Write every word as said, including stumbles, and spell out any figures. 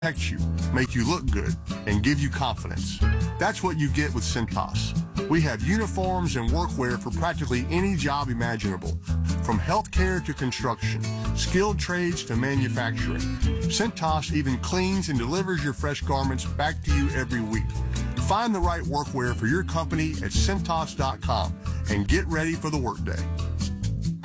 protect you, make you look good, and give you confidence. That's what you get with Cintas. We have uniforms and workwear for practically any job imaginable, from healthcare to construction, skilled trades to manufacturing. Cintas even cleans and delivers your fresh garments back to you every week. Find the right workwear for your company at Cintas dot com and get ready for the workday.